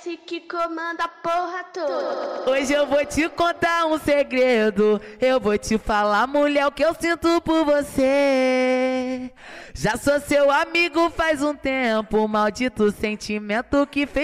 que comanda a porra toda. Hoje eu vou te contar um segredo. Eu vou te falar, mulher, o que eu sinto por você. Já sou seu amigo faz um tempo. Maldito sentimento que fez